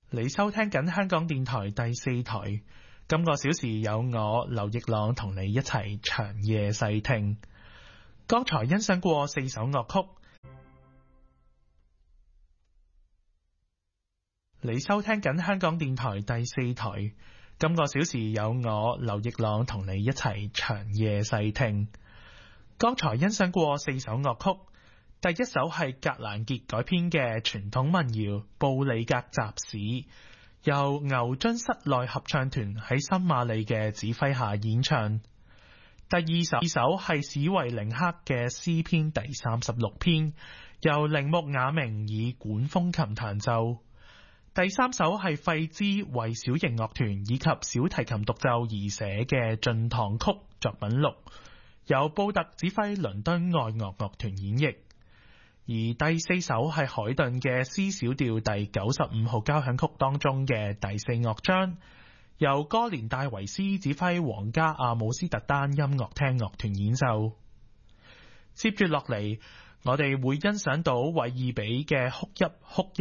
你收聽緊香港電台第4台，今個小時有我劉奕朗同你一齊長夜細聽。剛才欣賞過4首樂曲。你收聽緊香港電台第4台，今個小時有我劉奕朗同你一齊長夜細聽。剛才欣賞過4首樂曲。第一首係格蘭傑改編嘅傳統民謠《布里格集市》，由牛津室內合唱團喺新馬利嘅指揮下演唱。第二首係史維寧克嘅詩篇第36篇，由鈴木雅明以管風琴彈奏。第三首係費茲為小型樂團以及小提琴獨奏而寫嘅進堂曲作品錄，由布特指揮倫敦愛樂樂團演繹。而第四首係海頓嘅 C 小調第95號交響曲當中嘅第4樂章，由哥連戴維斯指揮皇家阿姆斯特丹音樂廳樂團演奏。接住落嚟，我哋會欣賞到韋爾比嘅哭泣哭泣